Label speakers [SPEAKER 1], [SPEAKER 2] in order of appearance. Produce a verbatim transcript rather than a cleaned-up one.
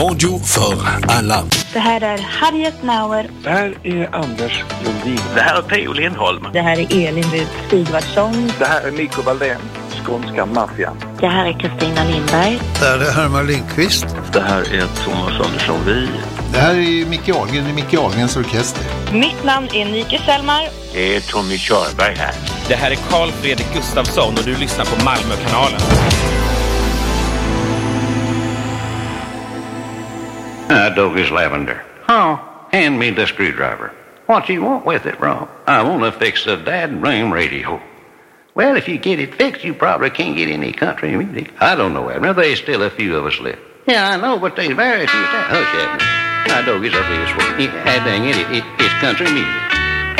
[SPEAKER 1] Radio för alla.
[SPEAKER 2] Det här är Harriet Nauer.
[SPEAKER 3] Det här är Anders Lundin.
[SPEAKER 4] Det här är P.O. Lindholm.
[SPEAKER 2] Det här är Elin Rud Sigvardsson.
[SPEAKER 3] Det här är Nico Valdén, skånska maffian.
[SPEAKER 2] Det här är Kristina Lindberg.
[SPEAKER 5] Det här är Herman Lindqvist.
[SPEAKER 4] Det här är Thomas Andersson Vi.
[SPEAKER 6] Det här är Micke Ahlgren i Micke Ahlgrens orkester.
[SPEAKER 2] Mitt namn är Nike Selmar.
[SPEAKER 4] Det är Tommy Körberg här.
[SPEAKER 7] Det här är Carl Fredrik Gustafsson och du lyssnar på Malmökanalen.
[SPEAKER 8] Uh, Douglas Lavender. Oh, hand me the screwdriver. What you want with it, bro? I want to fix the dad ring radio. Well, if you get it fixed, you probably can't get any country music. I don't know, Abner. There's still a few of us left. Yeah, I know, but there's very few. Hush, Abner. Now, Douglas, up here, sweet. Yeah, dang it, it, it, it's country music.